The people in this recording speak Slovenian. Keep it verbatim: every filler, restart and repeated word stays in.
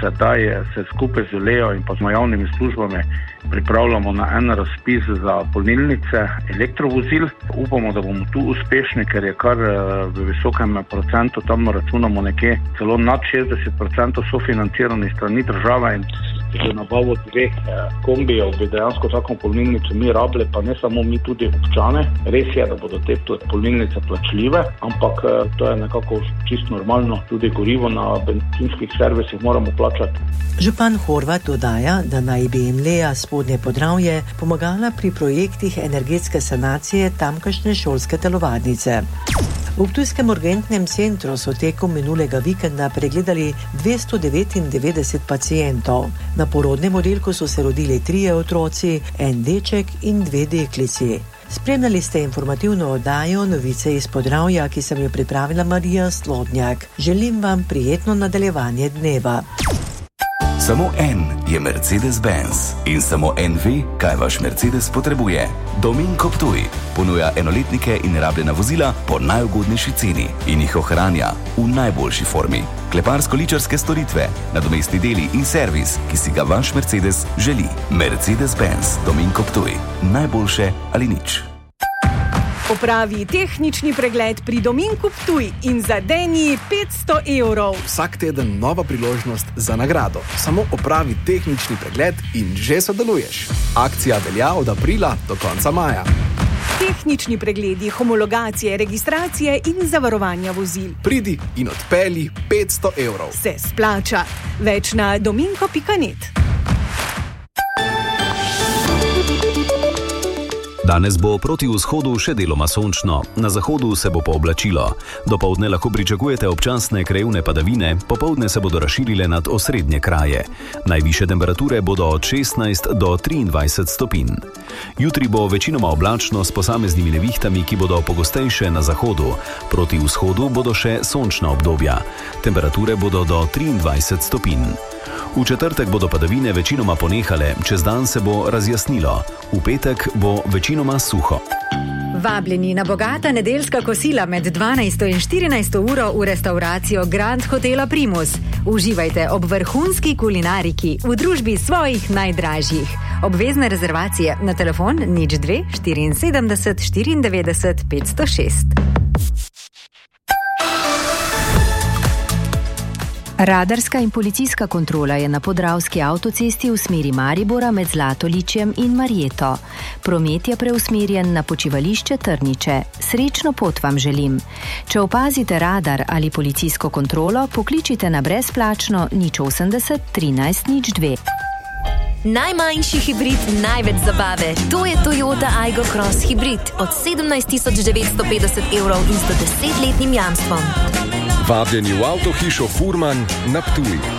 sedaj se skupaj z Leo in pa z javnimi službami pripravljamo na en razpis za polnilnice elektrovozil. Upamo, da bomo tu uspešni, ker je kar v visokem procentu, tam računamo nekje celo nad šestdeset procentov sofinancirani strani države in za nabavo dveh kombijev bi dejansko tako polnilnico mi rabili, pa ne samo mi, tudi občane. Res je, da bodo te polnilnice plačljive, ampak to je nekako čisto normalno. Tudi gorivo na bencinskih servisih moramo plačati. Župan Horvat dodaja, da naj bi jim Lea Spodnje Podravje pomagala pri projektih energetske sanacije tamkajšnje šolske telovadnice. V ptujskem urgentnem centru so tekom minulega vikenda pregledali dvesto devetindevetdeset pacientov. Na porodnem oddelku so se rodili trije otroci, en deček in dve deklici. Spremljali ste informativno oddajo Novice iz Podravja, ki sem jo pripravila Marija Slodnjak. Želim vam prijetno nadaljevanje dneva. Samo en je Mercedes-Benz in samo en ve, kaj vaš Mercedes potrebuje. Dominko Ptuj ponuja enoletnike in rabljena vozila po najugodnejši ceni in jih ohranja v najboljši formi. Kleparsko-ličarske storitve, nadomestni deli in servis, ki si ga vaš Mercedes želi. Mercedes-Benz Dominko Ptuj. Najboljše ali nič. Opravi tehnični pregled pri Dominku Ptuj in zadeni petsto evrov. Vsak teden nova priložnost za nagrado. Samo opravi tehnični pregled in že sodeluješ. Akcija velja od aprila do konca maja. Tehnični pregledi, homologacije, registracije in zavarovanja vozil. Pridi in odpelji petsto evrov. Se splača. Več na dominko pika net. Danes bo proti vzhodu še deloma sončno, na zahodu se bo pooblačilo. Dopoldne lahko pričakujete občasne krajevne padavine, popoldne se bodo razširile nad osrednje kraje. Najvišje temperature bodo od šestnajst do triindvajset stopinj. Jutri bo večinoma oblačno s posameznimi nevihtami, ki bodo pogostejše na zahodu. Proti vzhodu bodo še sončna obdobja. Temperature bodo do triindvajset stopinj. V četrtek bodo padavine večinoma ponehale, čez dan se bo razjasnilo. V petek bo večinoma suho. Vabljeni na bogata nedeljska kosila med dvanajsto in štirinajsto uro v restavracijo Grand Hotela Primus. Uživajte ob vrhunski kulinariki v družbi svojih najdražjih. Obvezne rezervacije na telefon nič dve štiriinsedemdeset štiriindevetdeset petsto šest. Radarska in policijska kontrola je na podravski avtocesti v smeri Maribora med Zlatoličjem in Marjeto. Promet je preusmerjen na počivališče Trniče. Srečno pot vam želim. Če opazite radar ali policijsko kontrolo, pokličite na brezplačno nič osemdeset trinajst nič dve. Najmanjši hibrid, največ zabave. To je Toyota Aygo Cross Hybrid od sedemnajst tisoč devetsto petdeset evrov in sto deset letnim jamstvom. Vabljeni v avtohišo Furman na Ptuj.